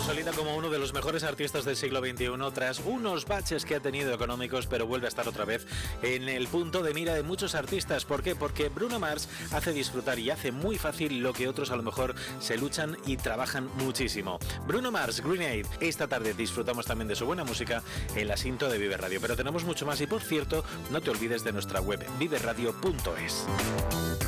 consolida como uno de los mejores artistas del siglo XXI tras unos baches que ha tenido económicos, pero vuelve a estar otra vez en el punto de mira de muchos artistas. ¿Por qué? Porque Bruno Mars hace disfrutar y hace muy fácil lo que otros a lo mejor se luchan y trabajan muchísimo. Bruno Mars, Grenade. Esta tarde disfrutamos también de su buena música en la Sinto de Vive Radio, pero tenemos mucho más y, por cierto, no te olvides de nuestra web, viveradio.es.